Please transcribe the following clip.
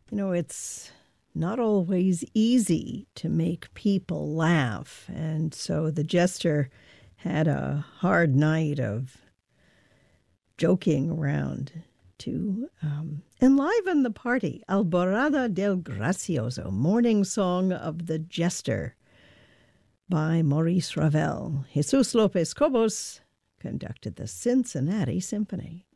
It's not always easy to make people laugh. And so the jester had a hard night of joking around to enliven the party. Alborada del Gracioso, Morning Song of the Jester by Maurice Ravel. Jesus Lopez Cobos conducted the Cincinnati Symphony.